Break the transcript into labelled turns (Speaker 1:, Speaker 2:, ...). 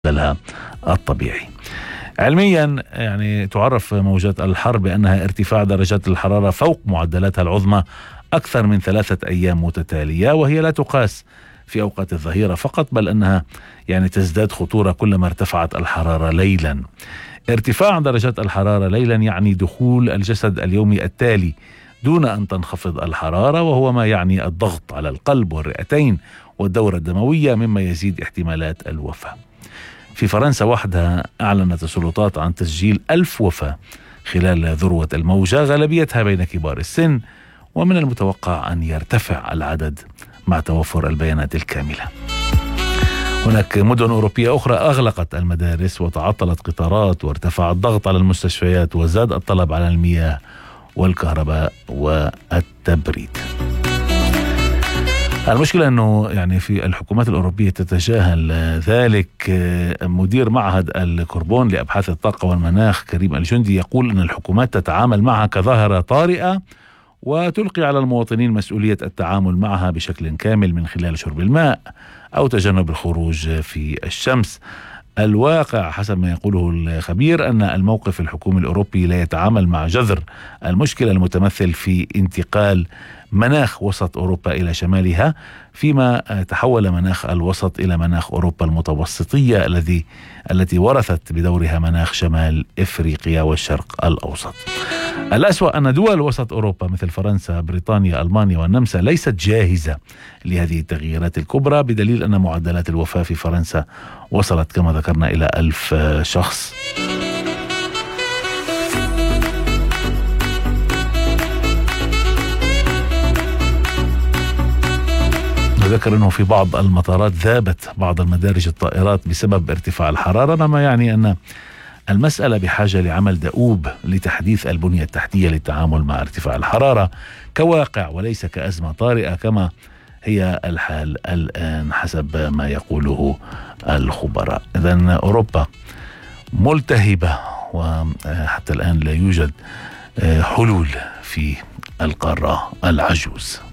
Speaker 1: معدلها الطبيعي. علميا يعني تعرف موجات الحر بأنها ارتفاع درجات الحرارة فوق معدلاتها العظمى أكثر من 3 أيام متتالية، وهي لا تقاس في أوقات الظهيرة فقط، بل أنها يعني تزداد خطورة كلما ارتفعت الحرارة ليلا. ارتفاع درجات الحرارة ليلا يعني دخول الجسد اليومي التالي دون أن تنخفض الحرارة، وهو ما يعني الضغط على القلب والرئتين والدورة الدموية، مما يزيد احتمالات الوفاة. في فرنسا وحدها أعلنت السلطات عن تسجيل 1000 وفاة خلال ذروة الموجة، غالبيتها بين كبار السن، ومن المتوقع أن يرتفع العدد مع توفر البيانات الكاملة. هناك مدن أوروبية أخرى أغلقت المدارس وتعطلت قطارات، وارتفع الضغط على المستشفيات، وزاد الطلب على المياه والكهرباء والتبريد. المشكلة أنه يعني في الحكومات الأوروبية تتجاهل ذلك. مدير معهد الكربون لأبحاث الطاقة والمناخ كريم الجندي يقول أن الحكومات تتعامل معها كظاهرة طارئة، وتلقي على المواطنين مسؤولية التعامل معها بشكل كامل من خلال شرب الماء أو تجنب الخروج في الشمس. الواقع حسب ما يقوله الخبير أن الموقف الحكومي الأوروبي لا يتعامل مع جذر المشكلة المتمثل في انتقال مناخ وسط أوروبا إلى شمالها، فيما تحول مناخ الوسط إلى مناخ أوروبا المتوسطية التي ورثت بدورها مناخ شمال إفريقيا والشرق الأوسط. الأسوأ أن دول وسط أوروبا مثل فرنسا، بريطانيا، ألمانيا والنمسا ليست جاهزة لهذه التغييرات الكبرى، بدليل أن معدلات الوفاة في فرنسا وصلت كما ذكرنا إلى 1000 شخص. ذكر أنه في بعض المطارات ذابت بعض المدارج الطائرات بسبب ارتفاع الحرارة، ما يعني أن المسألة بحاجة لعمل دؤوب لتحديث البنية التحتية للتعامل مع ارتفاع الحرارة كواقع وليس كأزمة طارئة كما هي الحال الآن حسب ما يقوله الخبراء. إذن أوروبا ملتهبة، وحتى الآن لا يوجد حلول في القارة العجوز.